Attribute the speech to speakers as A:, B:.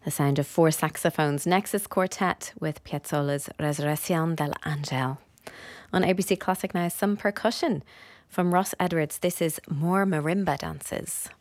A: The sound of 4 saxophones, Nexus Quartet with Piazzolla's Resurrección del Ángel. On ABC Classic now, some percussion from Ross Edwards. This is More Marimba Dances.